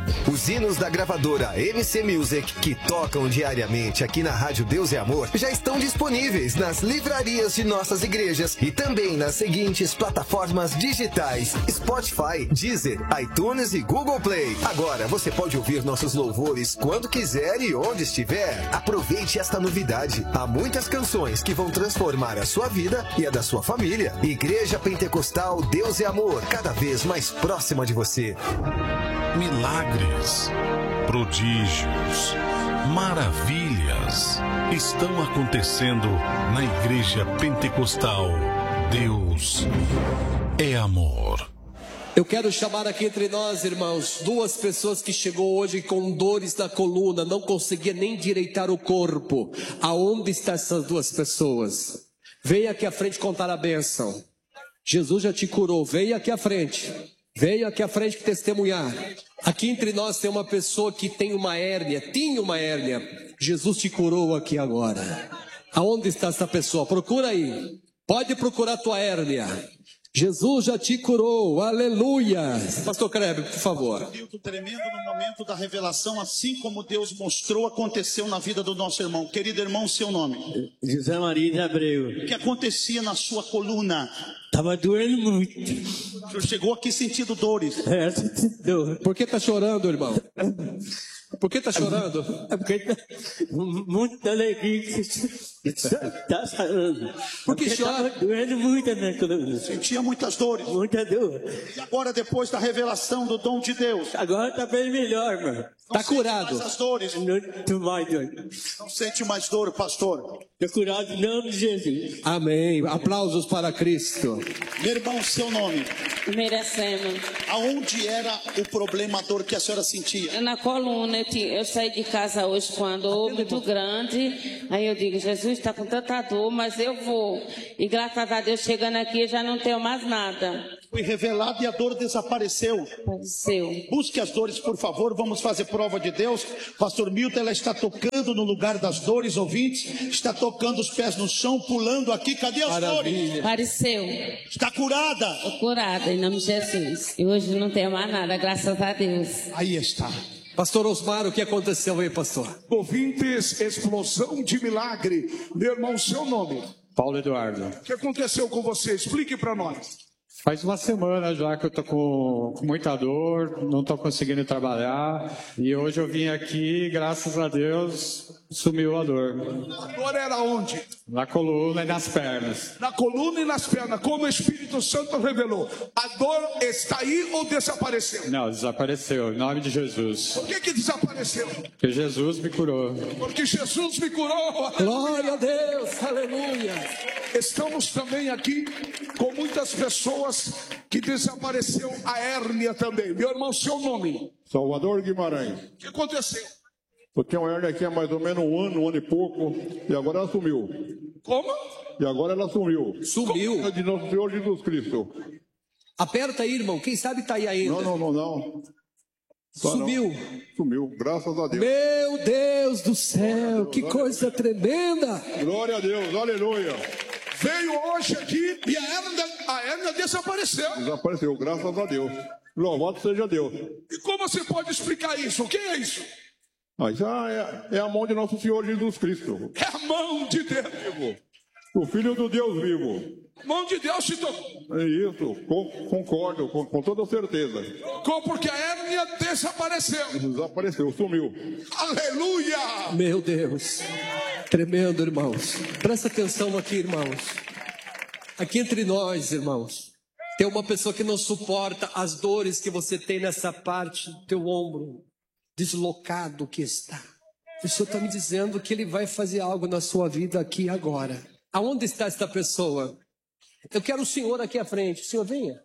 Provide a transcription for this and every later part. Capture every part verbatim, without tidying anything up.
Os hinos da gravadora M C Music, que tocam diariamente aqui na Rádio Deus e Amor, já estão disponíveis nas livrarias de nossas igrejas e também nas seguintes plataformas digitais: Spotify, Deezer, iTunes e Google Play. Agora você pode ouvir nossos louvores quando quiser e onde estiver. Aproveite esta novidade. Há muitas canções que vão transformar a sua vida e a da sua família. Igreja Pentecostal Deus e Amor, cada vez mais próxima de você. Milagres, prodígios, maravilhas estão acontecendo na Igreja Pentecostal Deus é Amor. Eu quero chamar aqui entre nós, irmãos, duas pessoas que chegou hoje com dores na coluna, não conseguia nem endireitar o corpo. Aonde estão essas duas pessoas? Venha aqui à frente contar a bênção. Jesus já te curou, venha aqui à frente. Venha aqui à frente testemunhar. Aqui entre nós tem uma pessoa que tem uma hérnia, tinha uma hérnia. Jesus te curou aqui agora. Aonde está essa pessoa? Procura aí. Pode procurar a tua hérnia. Jesus já te curou, aleluia. Pastor Kleber, por favor. Um tremendo no momento da revelação, assim como Deus mostrou, aconteceu na vida do nosso irmão. Querido irmão, seu nome? José Maria de Abreu. O que acontecia na sua coluna? Tava doendo muito. O senhor chegou aqui sentindo dores. É, sentindo dor. Por que tá chorando, irmão? Por que tá chorando? É porque tá muita alegria que tá falando. Por que chora? Tava doendo muito a minha coluna. Sentia muitas dores. Muita dor. E agora, depois da revelação do dom de Deus? Agora tá bem melhor, mano. Tá curado. Mais as dores. Não tô mais dor. Não sente mais dor, pastor. Tô curado em nome de Jesus. Amém. Aplausos para Cristo. Meu irmão, seu nome? Merecemos. Aonde era o problema, a dor que a senhora sentia? Na coluna, eu, tinha, eu saí de casa hoje com a dor muito grande. Aí eu digo, Jesus está com tanta dor, mas eu vou. E graças a Deus, chegando aqui, eu já não tenho mais nada. Foi revelado e a dor desapareceu. Apareceu. Busque as dores, por favor. Vamos fazer prova de Deus. Pastor Milton, ela está tocando no lugar das dores, ouvintes. Está tocando os pés no chão, pulando aqui. Cadê as Maravilha. dores? Apareceu. Está curada. Estou curada, em nome de Jesus. E hoje não tenho mais nada, graças a Deus. Aí está. Pastor Osmar, o que aconteceu aí, pastor? Ouvintes, explosão de milagre. Meu irmão, seu nome? Paulo Eduardo. O que aconteceu com você? Explique para nós. Faz uma semana já que eu tô com, com muita dor, não tô conseguindo trabalhar. E hoje eu vim aqui, graças a Deus, sumiu a dor. A dor era onde? Na coluna e nas pernas. Na coluna e nas pernas, como o Espírito Santo revelou. A dor está aí ou desapareceu? Não, desapareceu, em nome de Jesus. Por que que desapareceu? Porque Jesus me curou. Porque Jesus me curou. Glória a Deus, aleluia. Estamos também aqui com muitas pessoas que desapareceu a hérnia também. Meu irmão, seu nome? Salvador Guimarães. O que aconteceu? Eu tinha uma hérnia aqui há mais ou menos um ano, um ano e pouco, e agora ela sumiu. Como? E agora ela sumiu. Sumiu? Como? De nosso Senhor Jesus Cristo. Aperta aí, irmão. Quem sabe tá aí ainda. Não, não, não, não. Só Sumiu. Não. Sumiu, graças a Deus. Meu Deus do céu, que coisa tremenda. Glória a Deus, aleluia. Veio hoje aqui e a hérnia, a hérnia desapareceu. Desapareceu, graças a Deus. Louvado seja Deus. E como você pode explicar isso? O que é isso? Ah, isso é, é a mão de nosso Senhor Jesus Cristo. É a mão de Deus. O Filho do Deus vivo. Mão de Deus te tocou. É isso, com, concordo, com, com toda certeza. Tocou porque a hérnia desapareceu. Desapareceu, sumiu. Aleluia! Meu Deus, tremendo, irmãos. Presta atenção aqui, irmãos. Aqui entre nós, irmãos, tem uma pessoa que não suporta as dores que você tem nessa parte do teu ombro, deslocado que está. O Senhor está me dizendo que Ele vai fazer algo na sua vida aqui e agora. Aonde está esta pessoa? Eu quero o Senhor aqui à frente. O Senhor, venha.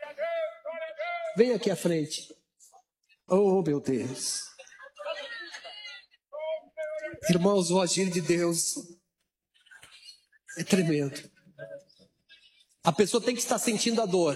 Venha aqui à frente. Oh, meu Deus. Irmãos, o agir de Deus é tremendo. A pessoa tem que estar sentindo a dor.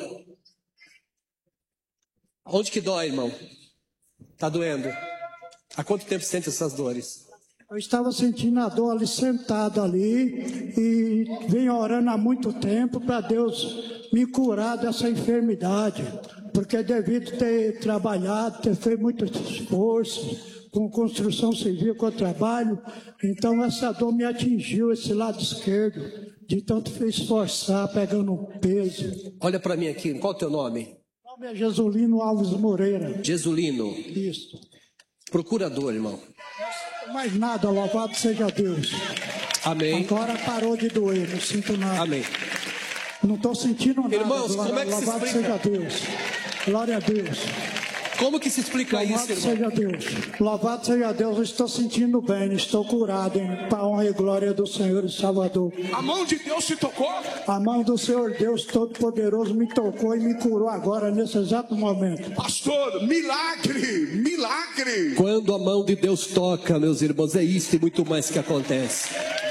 Onde que dói, irmão? Está doendo? Há quanto tempo sente essas dores? Eu estava sentindo a dor ali, sentado ali, e venho orando há muito tempo para Deus me curar dessa enfermidade. porque devido ter trabalhado, ter feito muito esforço com construção civil, com trabalho, então essa dor me atingiu esse lado esquerdo, de tanto fez esforçar, pegando um peso. Olha para mim aqui, qual é o teu nome? Meu nome é Jesulino Alves Moreira. Jesulino. Isso. Procurador, irmão. Mais nada, louvado seja Deus. Amém. Agora parou de doer, não sinto nada. Amém. Não estou sentindo nada. Irmãos, glória, como é que se louvado explica? seja Deus. Glória a Deus. Como que se explica Louvado isso, irmão? seja Deus. Louvado seja Deus, eu estou sentindo bem, estou curado, para a honra e glória do Senhor e Salvador. A mão de Deus te tocou? A mão do Senhor Deus Todo-Poderoso me tocou e me curou agora, nesse exato momento. Pastor, milagre, milagre. Quando a mão de Deus toca, meus irmãos, é isso e muito mais que acontece.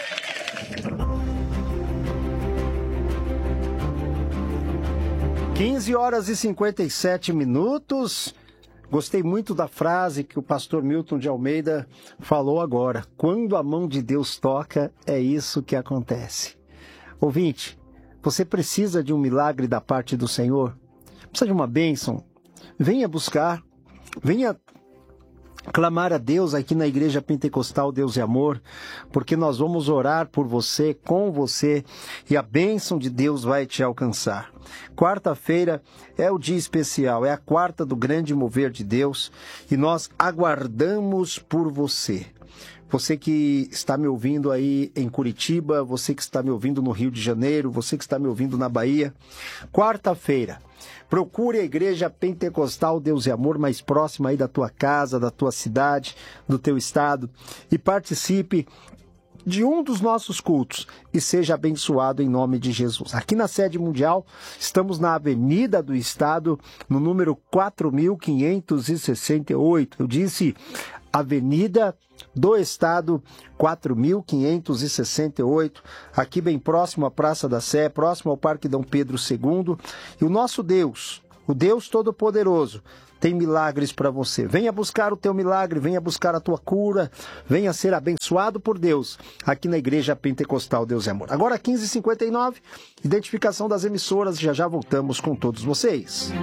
quinze horas e cinquenta e sete minutos. Gostei muito da frase que o pastor Milton de Almeida falou agora. Quando a mão de Deus toca, é isso que acontece. Ouvinte, você precisa de um milagre da parte do Senhor? Precisa de uma bênção? Venha buscar, venha clamar a Deus aqui na Igreja Pentecostal Deus e Amor, porque nós vamos orar por você, com você, e a bênção de Deus vai te alcançar. Quarta-feira é o dia especial, é a quarta do grande mover de Deus, e nós aguardamos por você. Você que está me ouvindo aí em Curitiba, você que está me ouvindo no Rio de Janeiro, você que está me ouvindo na Bahia, quarta-feira, procure a Igreja Pentecostal Deus e Amor mais próxima aí da tua casa, da tua cidade, do teu estado, e participe de um dos nossos cultos e seja abençoado em nome de Jesus. Aqui na sede mundial, estamos na Avenida do Estado, no número quatro mil quinhentos e sessenta e oito. Eu disse Avenida do Estado, quatro mil quinhentos e sessenta e oito, aqui bem próximo à Praça da Sé, próximo ao Parque Dom Pedro segundo. E o nosso Deus, o Deus Todo-Poderoso, tem milagres para você. Venha buscar o teu milagre, venha buscar a tua cura, venha ser abençoado por Deus aqui na Igreja Pentecostal Deus e Amor. Agora quinze e cinquenta e nove, identificação das emissoras, já já voltamos com todos vocês.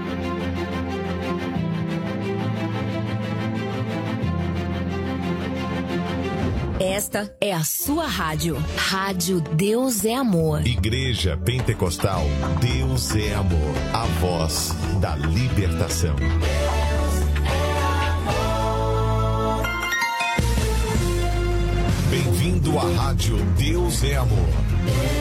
Esta é a sua rádio. Rádio Deus é Amor. Igreja Pentecostal Deus é Amor. A voz da libertação. Bem-vindo à Rádio Deus é Amor.